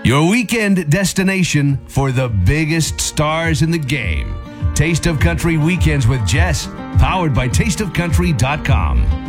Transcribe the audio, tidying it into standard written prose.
Your weekend destination for the biggest stars in the game. Taste of Country Weekends with Jess, powered by tasteofcountry.com.